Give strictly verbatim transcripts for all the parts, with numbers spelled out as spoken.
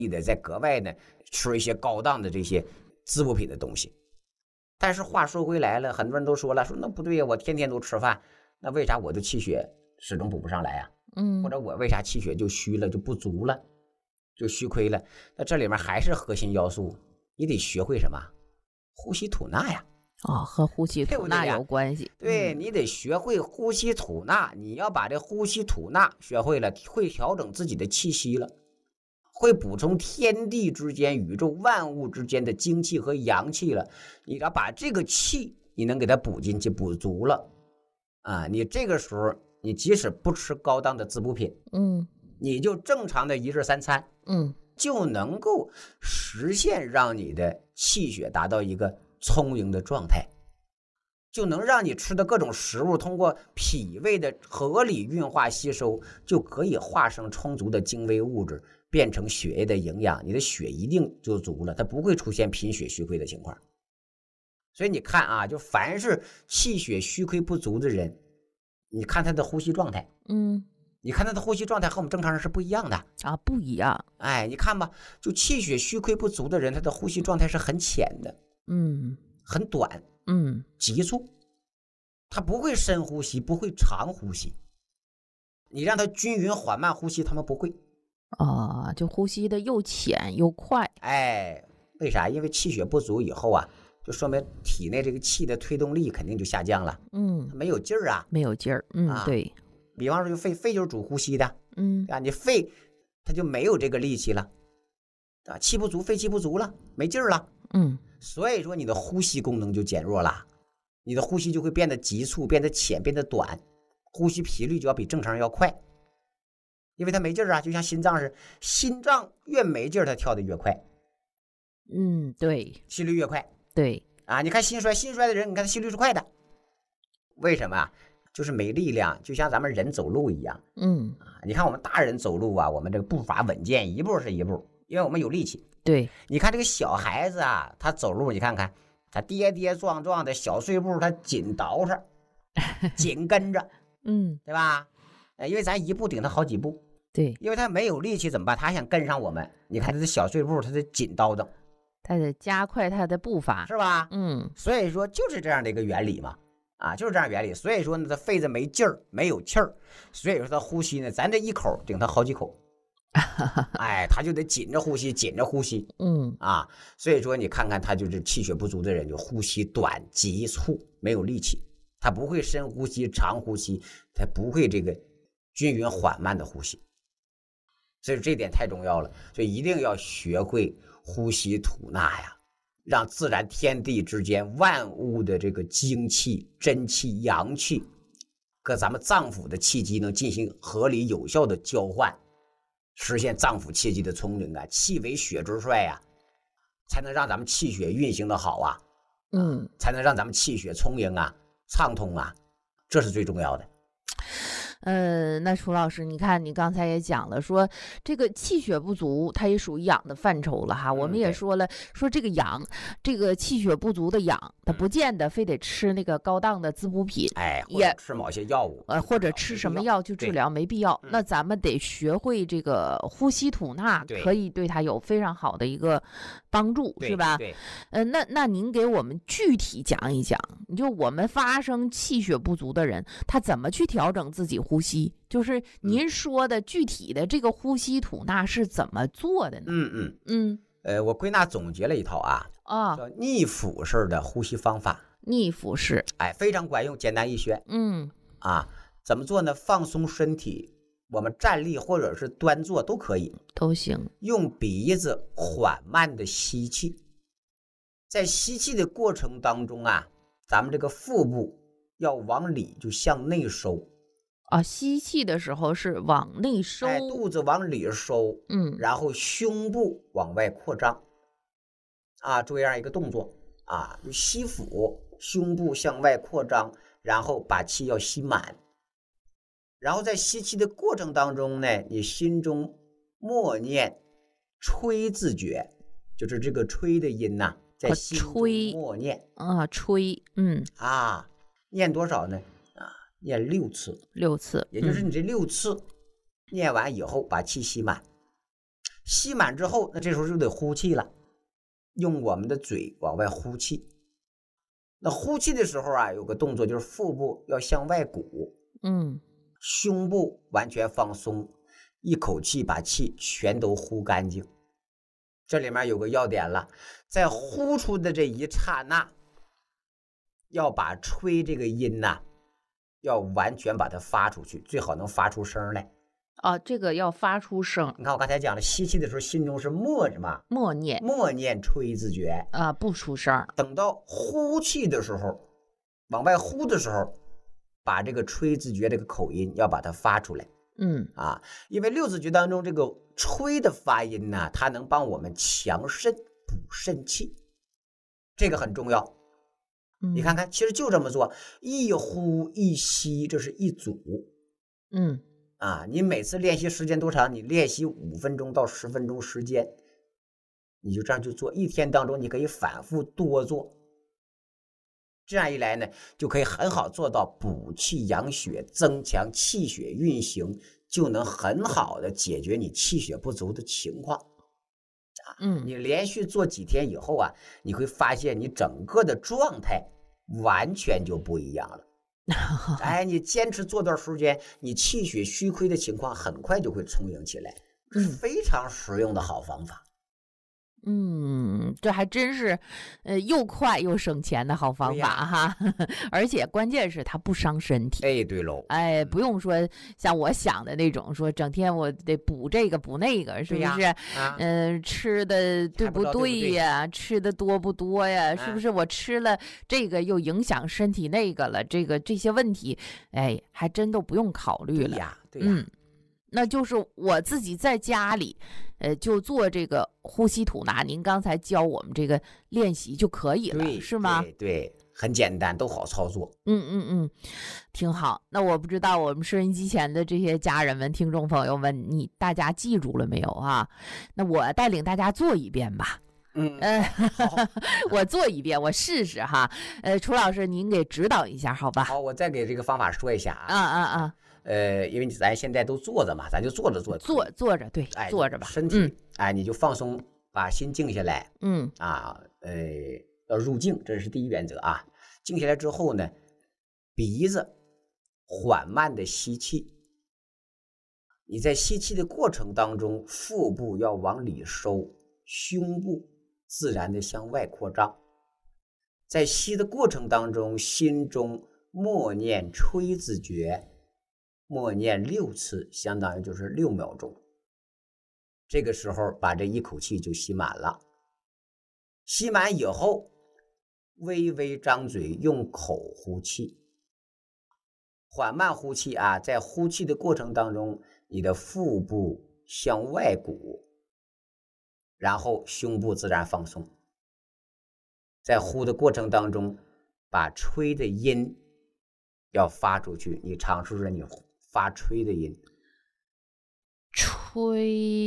你得在格外呢吃一些高档的这些滋补品的东西。但是话说回来了，很多人都说了，说那不对呀，我天天都吃饭，那为啥我的气血始终补不上来啊？ 嗯， 或者我为啥气血就虚了，就不足了，就虚亏了？那这里面还是核心要素，你得学会什么？呼吸吐纳呀。 哦，和呼吸吐纳有关系。 对， 嗯、 你得学会呼吸吐纳，你要把这呼吸吐纳学会了，会调整自己的气息了，会补充天地之间、宇宙万物之间的精气和阳气了。你要把这个气，你能给它补进去、补足了啊！你这个时候，你即使不吃高档的滋补品， 嗯， 你就正常的一日三餐， 嗯， 就能够实现让你的气血达到一个充盈的状态，就能让你吃的各种食物通过脾胃的合理运化吸收，就可以化生充足的精微物质，变成血液的营养，你的血一定就足了，它不会出现贫血虚亏的情况。所以你看啊，就凡是气血虚亏不足的人，你看他的呼吸状态， 嗯， 你看他的呼吸状态和我们正常人是不一样的啊，不一样。 哎，你看吧，就气血虚亏不足的人，他的呼吸状态是很浅的， 嗯， 很短， 嗯， 急促，他不会深呼吸，不会长呼吸。你让他均匀缓慢呼吸，他们不会。 啊，就呼吸的又浅又快。 哎，为啥？因为气血不足以后啊，就说明体内这个气的推动力肯定就下降了。 嗯， 没有劲儿啊， 没有劲儿。嗯，啊、对。 比方说，就肺，肺就是主呼吸的。 嗯， 啊，你肺它就没有这个力气了，啊，气不足，肺气不足了，没劲儿了。 嗯， 所以说你的呼吸功能就减弱了，你的呼吸就会变得急促，变得浅，变得短，呼吸频率就要比正常人要快，因为它没劲儿啊，就像心脏是，心脏越没劲儿，它跳得越快。 嗯，对， 心率越快。 对啊，你看心衰，心衰的人，你看他心率是快的，为什么啊？就是没力量，就像咱们人走路一样。 嗯， 你看我们大人走路啊，我们这个步伐稳健，一步是一步，因为我们有力气。 对， 你看这个小孩子啊，他走路，你看看他跌跌撞撞的小碎步，他紧倒着，紧跟着， 嗯， 对吧？因为咱一步顶他好几步。 对， 因为他没有力气怎么办？他想跟上我们，你看他的小碎步，他得紧叨叨， 他得加快他的步伐， 是吧？ 嗯， 所以说就是这样的一个原理嘛。啊，就是这样原理。所以说呢，他肺子没劲儿，没有气儿，所以说他呼吸呢，咱这一口顶他好几口，哎，他就得紧着呼吸，紧着呼吸， 嗯啊，所以说你看看他就是气血不足的人，就呼吸短、急促，没有力气，他不会深呼吸、长呼吸，他不会这个均匀缓慢的呼吸，所以这点太重要了，所以一定要学会呼吸吐纳呀。让自然天地之间万物的这个精气、真气、阳气，和咱们脏腑的气机能进行合理有效的交换，实现脏腑气机的充盈啊，气为血之帅呀、啊，才能让咱们气血运行的好啊， 嗯， 才能让咱们气血充盈啊、畅通啊，这是最重要的。 呃，那楚老师，你看你刚才也讲了，说这个气血不足，它也属于养的范畴了哈。嗯、我们也说了，说这个养，这个气血不足的养，它不见得非得吃那个高档的滋补品， 哎，也吃某些药物， 呃，或者吃什么药去治疗，没必要。那咱们得学会这个呼吸吐纳，可以对它有非常好的一个帮助，是吧？ 对， 呃，那那您给我们具体讲一讲，就我们发生气血不足的人，他怎么去调整自己呼吸，就是您说的具体的这个呼吸吐纳是怎么做的呢？ 嗯嗯嗯， 呃，我归纳总结了一套啊， 啊， 叫逆腹式的呼吸方法。 逆腹式， 哎，非常管用，简单易学。 嗯， 啊，怎么做呢？放松身体，我们站立或者是端坐都可以， 都行。 用鼻子缓慢的吸气，在吸气的过程当中啊，咱们这个腹部要往里就向内收啊，吸气的时候是往内收， 哎，肚子往里收， 嗯， 然后胸部往外扩张，啊，做这样一个动作啊，就吸腹，胸部向外扩张，然后把气要吸满，然后在吸气的过程当中呢，你心中默念吹字诀，就是这个吹的音呐、啊，在心中默念啊，吹，嗯啊，念多少呢？啊，念六次， 六次， 也就是你这六次、嗯、念完以后把气吸满。 吸满之后，那这时候就得呼气了，用我们的嘴往外呼气。那呼气的时候啊，有个动作就是腹部要向外鼓， 嗯， 胸部完全放松，一口气把气全都呼干净。这里面有个要点了，在呼出的这一刹那，要把吹这个音呐、啊，要完全把它发出去，最好能发出声来。 哦，这个要发出声。 你看我刚才讲了，吸气的时候心中是默什么？ 默念， 默念吹字诀啊，不出声。 等到呼气的时候，往外呼的时候，把这个吹字诀这个口音要把它发出来。 嗯啊，因为六字诀当中这个吹的发音呢，它能帮我们强肾补肾气，这个很重要。 嗯， 你看看，其实就这么做，一呼一吸，这是一组。 嗯。 啊，你每次练习时间多长？你练习五分钟到十分钟时间，你就这样去做，一天当中你可以反复多做，这样一来呢，就可以很好做到补气养血，增强气血运行，就能很好的解决你气血不足的情况。 嗯， 你连续做几天以后啊，你会发现你整个的状态完全就不一样了。哎，你坚持做段时间，你气血虚亏的情况很快就会充盈起来，这是非常实用的好方法。 嗯，这还真是，呃，又快又省钱的好方法哈，而且关键是它不伤身体。 哎，对喽， 哎，不用说像我想的那种，说整天我得补这个补那个，是不是？ 啊、 嗯、呃，吃的对不对呀？ 对对吃的多不多呀？ 啊、 是不是我吃了这个又影响身体那个了？这个这些问题，哎，还真都不用考虑了。 对呀，对呀。 嗯，那就是我自己在家里，呃，就做这个呼吸吐纳，您刚才教我们这个练习就可以了，是吗？ 对对，很简单，都好操作。 嗯嗯嗯，挺好。那我不知道我们收音机前的这些家人们、听众朋友们，你大家记住了没有啊？那我带领大家做一遍吧。 嗯， 呃， 好， 我做一遍，我试试哈。呃，楚老师，您给指导一下，好吧？ 好，我再给这个方法说一下啊。 啊啊啊！ 呃，因为咱现在都坐着嘛，咱就坐着做， 坐坐着，对， 哎， 坐着吧。 身体， 嗯、 哎，你就放松，把心静下来。 嗯啊，呃，要入静，这是第一原则啊。静下来之后呢，鼻子缓慢的吸气。你在吸气的过程当中，腹部要往里收，胸部自然的向外扩张。在吸的过程当中，心中默念吹字诀。默念六次，相当于就是六秒钟。这个时候把这一口气就吸满了。吸满以后，微微张嘴，用口呼气，缓慢呼气啊。在呼气的过程当中，你的腹部向外鼓，然后胸部自然放松。在呼的过程当中，把吹的音要发出去。你尝试着你发吹的音， 吹，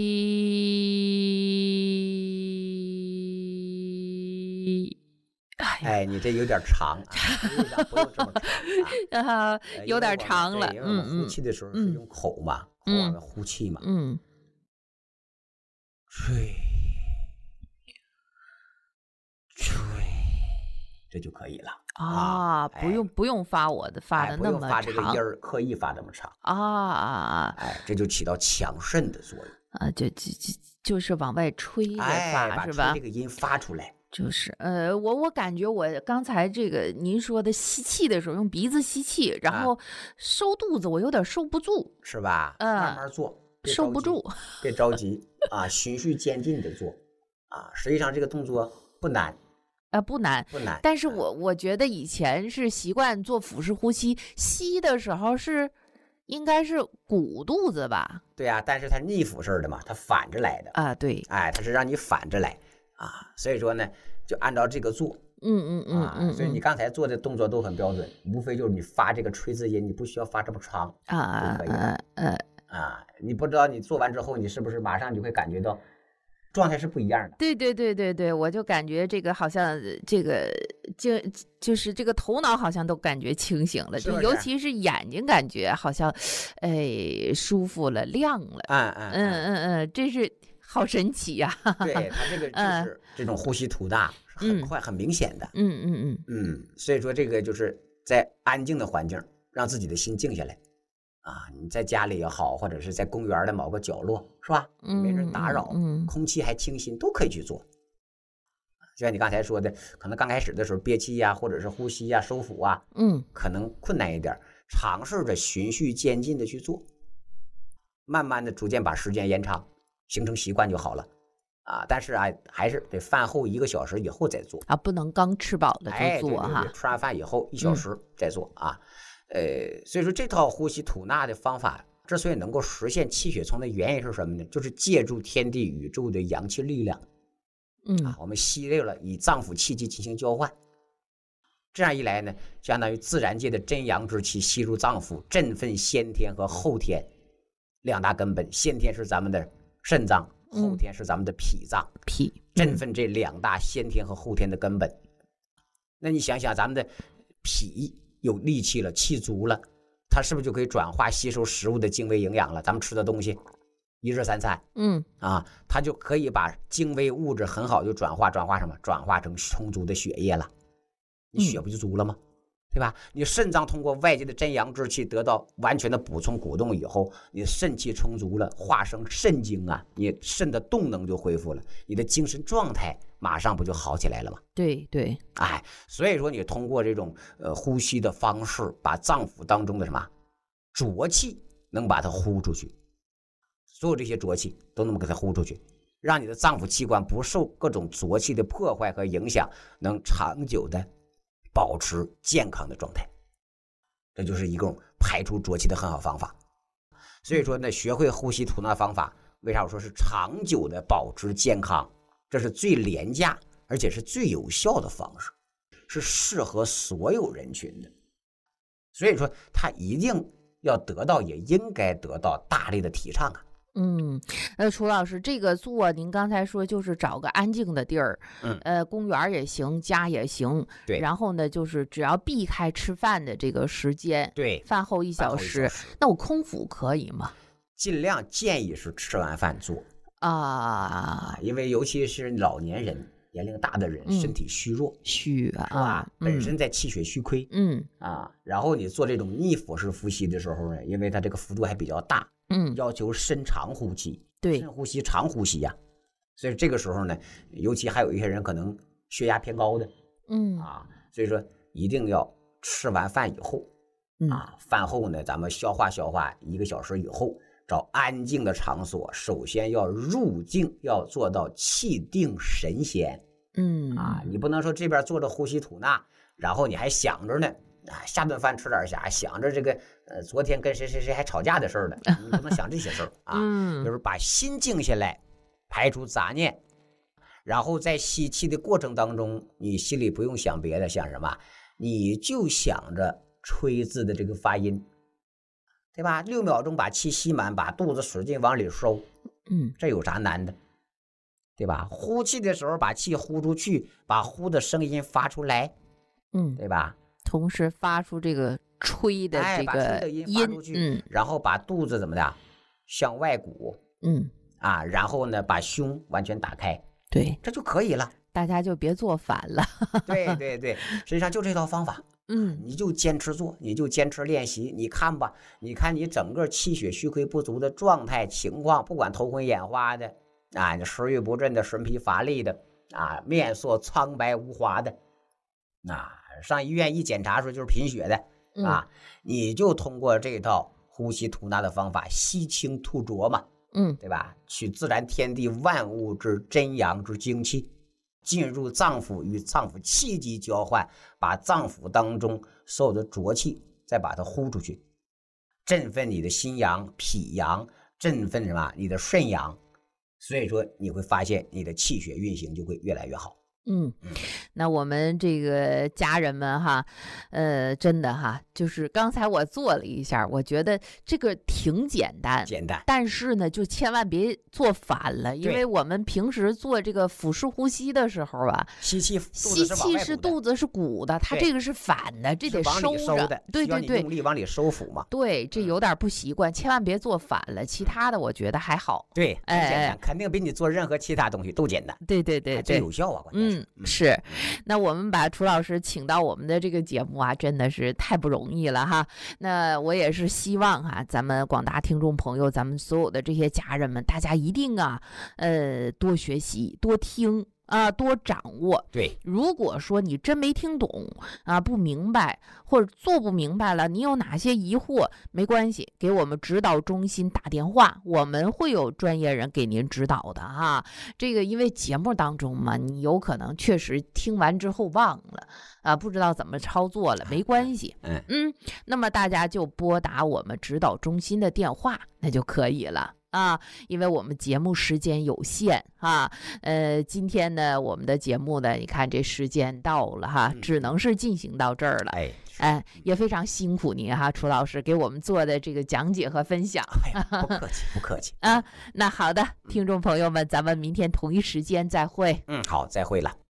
哎，你这有点长，啊、不用这么长啊，有点长了。 因为我们呼气的时候是用口嘛，口往外呼气嘛， 嗯， 吹，吹，这就可以了。 啊，不用、哎、不用发我的发的那么长， 哎、不用发这个音儿，刻意发这么长啊啊！ 哎，这就起到强肾的作用啊，就就就就是往外吹着发、 哎、 是吧？ 把这个音发出来， 就是呃，我我感觉我刚才这个您说的吸气的时候用鼻子吸气，然后收肚子，我有点收不住， 是吧？ 嗯、 慢慢做， 收不住， 别着急啊，循序渐进的做啊。实际上这个动作不难。 啊、呃，不难， 不难。 但是我我觉得以前是习惯做腹式呼吸，吸的时候是应该是鼓肚子吧？ 对啊，但是它逆腹式的嘛，它反着来的啊。对， 哎，它是让你反着来啊，所以说呢，就按照这个做。 嗯嗯嗯嗯、啊。 所以你刚才做的动作都很标准，无非就是你发这个吹字音，你不需要发这么长啊， 就可以了。 呃啊，啊，你不知道你做完之后，你是不是马上就会感觉到？状态是不一样的。 对对对对对，我就感觉这个好像这个就就是这个头脑好像都感觉清醒了， 是不是？ 就尤其是眼睛感觉好像，哎，舒服了，亮了。 嗯嗯嗯嗯嗯，这是好神奇呀、 啊！对，它这个就是这种呼吸吐纳是很快、很明显的。 嗯嗯嗯嗯，所以说这个就是在安静的环境，让自己的心静下来啊。你在家里也好，或者是在公园的某个角落，是吧？没人打扰， 嗯嗯、 空气还清新，都可以去做。就像你刚才说的，可能刚开始的时候憋气呀、啊，或者是呼吸呀、啊、收腹啊， 嗯， 可能困难一点，尝试着循序渐进的去做，慢慢的逐渐把时间延长，形成习惯就好了啊。但是啊，还是得饭后一个小时以后再做啊，不能刚吃饱了就做哈。 哎、对对对，吃完饭以后一小时再做、嗯、啊。呃，所以说这套呼吸吐纳的方法之所以能够实现气血充的原因是什么呢？就是借助天地宇宙的阳气力量。 嗯啊，我们吸入了，以脏腑气机进行交换，这样一来呢，相当于自然界的真阳之气吸入脏腑，振奋先天和后天两大根本。先天是咱们的肾脏，后天是咱们的脾脏， 脾、嗯、 振奋这两大先天和后天的根本。那你想想，咱们的脾有力气了，气足了，它是不是就可以转化吸收食物的精微营养了？咱们吃的东西。一日三餐， 嗯啊，它就可以把精微物质很好就转化，转化什么？转化成充足的血液了，你血不就足了吗？嗯、对吧？你肾脏通过外界的真阳之气得到完全的补充鼓动以后，你肾气充足了，化生肾精啊，你肾的动能就恢复了，你的精神状态马上不就好起来了吗？ 对对， 哎，所以说你通过这种呃呼吸的方式，把脏腑当中的什么浊气能把它呼出去。所有这些浊气都能给它呼出去，让你的脏腑器官不受各种浊气的破坏和影响，能长久的保持健康的状态。这就是一种排除浊气的很好方法。所以说呢，学会呼吸吐纳方法，为啥我说是长久的保持健康？这是最廉价而且是最有效的方式，是适合所有人群的。所以说，它一定要得到，也应该得到大力的提倡啊。 嗯，呃，楚老师，这个做您刚才说就是找个安静的地儿， 嗯， 呃，公园也行，家也行， 对。 然后呢，就是只要避开吃饭的这个时间， 对， 饭后一小时，那我空腹可以吗？ 尽量建议是吃完饭做啊， 因为尤其是老年人、年龄大的人， 嗯、 身体虚弱， 虚啊， 是吧？ 嗯、 本身在气血虚亏， 嗯啊，然后你做这种逆腹式呼吸的时候呢，因为它这个幅度还比较大。 嗯， 要求深长呼吸， 对， 深呼吸、长呼吸呀、啊。所以这个时候呢，尤其还有一些人可能血压偏高的， 嗯啊，所以说一定要吃完饭以后， 嗯、 啊，饭后呢，咱们消化消化，一个小时以后，找安静的场所，首先要入静，要做到气定神闲， 嗯啊，你不能说这边做着呼吸吐纳，然后你还想着呢。啊，下顿饭吃点啥？想着这个，呃，昨天跟谁谁谁还吵架的事儿呢？你不能想这些事儿啊， 嗯、 就是把心静下来，排除杂念，然后在吸气的过程当中，你心里不用想别的，想什么？你就想着吹字的这个发音，对吧？六秒钟把气吸满，把肚子使劲往里收， 嗯， 这有啥难的？对吧？呼气的时候把气呼出去，把呼的声音发出来， 嗯， 对吧？ 同时发出这个吹的这个音，发出去， 嗯， 然后把肚子怎么的向外鼓， 嗯啊，然后呢把胸完全打开， 对， 这就可以了。 大家就别做反了。 对对对，实际上就这套方法， 嗯， 你就坚持做，你就坚持练习。你看吧，你看你整个气血虚亏不足的状态情况，不管头昏眼花的啊，你食欲不振的，神疲乏力的啊，面色苍白无华的，啊。上医院一检查说就是贫血的啊、嗯，你就通过这套呼吸吐纳的方法，吸清吐浊嘛， 嗯， 对吧？取自然天地万物之真阳之精气，进入脏腑与脏腑气机交换，把脏腑当中所有的浊气再把它呼出去，振奋你的心阳、脾阳，振奋什么？你的肾阳。所以说你会发现你的气血运行就会越来越好。 嗯，那我们这个家人们哈，呃，真的哈，就是刚才我做了一下，我觉得这个挺简单， 简单， 但是呢，就千万别做反了，因为我们平时做这个腹式呼吸的时候啊， 吸气， 吸气是肚子是鼓的，它这个是反的，这得收着，对对对， 用力往里收腹嘛。 对，这有点不习惯，千万别做反了。其他的我觉得还好， 对，很简单，肯定比你做任何其他东西都简单。 对对对对， 最有效啊，关键是。 嗯，是。那我们把楚老师请到我们的这个节目啊，真的是太不容易了哈。那我也是希望哈，咱们广大听众朋友，咱们所有的这些家人们，大家一定啊，呃，多学习，多听。啊，多掌握。 对， 如果说你真没听懂啊，不明白或者做不明白了，你有哪些疑惑，没关系，给我们指导中心打电话，我们会有专业人给您指导的哈。这个因为节目当中嘛，你有可能确实听完之后忘了啊，不知道怎么操作了，没关系。 嗯嗯，那么大家就拨打我们指导中心的电话，那就可以了。啊，因为我们节目时间有限啊，呃，今天呢，我们的节目呢，你看这时间到了哈，只能是进行到这儿了。 哎， 哎，也非常辛苦您哈，楚老师给我们做的这个讲解和分享。 哎，不客气，不客气啊。那好的，听众朋友们，咱们明天同一时间再会。 嗯，好，再会了。